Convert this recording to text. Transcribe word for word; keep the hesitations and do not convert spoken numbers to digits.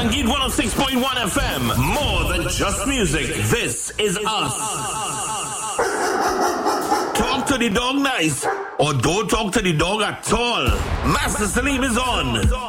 Sangeet one oh six point one F M. More than just music. This is us. Talk to the dog nice, or don't talk to the dog at all. Master Salim is on.